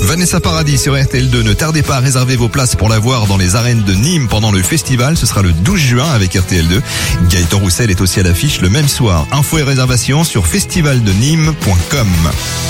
Vanessa Paradis sur RTL2. Ne tardez pas à réserver vos places pour la voir dans les arènes de Nîmes pendant le festival. Ce sera le 12 juin avec RTL2. Gaëtan Roussel est aussi à l'affiche le même soir. Infos et réservations sur festivaldenîmes.com.